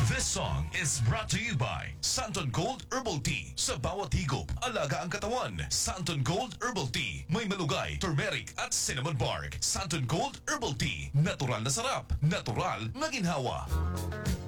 This song is brought to you by Santon Gold Herbal Tea. Sa bawat higop, alaga ang katawan. Santon Gold Herbal Tea. May malugay, turmeric at cinnamon bark. Santon Gold Herbal Tea. Natural na sarap. Natural na ginhawa.